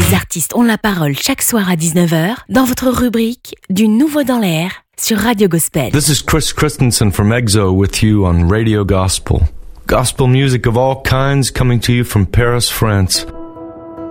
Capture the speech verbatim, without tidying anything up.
Les artistes ont la parole chaque soir à dix-neuf heures dans votre rubrique Du Nouveau dans l'air sur Radio Gospel. This is Chris Christensen from EXO with you on Radio Gospel. Gospel music of all kinds coming to you from Paris, France.